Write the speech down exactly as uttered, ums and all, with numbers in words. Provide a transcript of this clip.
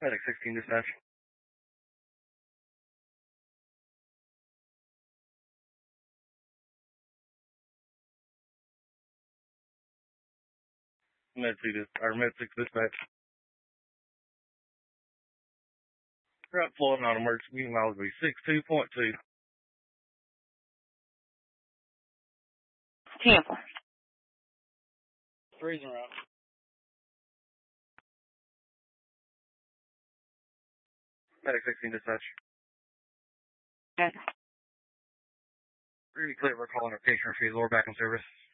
Medic sixteen dispatch. Med six, or Med six dispatch. Route flooding on emergency miles be six two point two. Tampa. Freezing route. Medic sixteen dispatch. Okay. Really clear, we're calling our patient for lower back in service.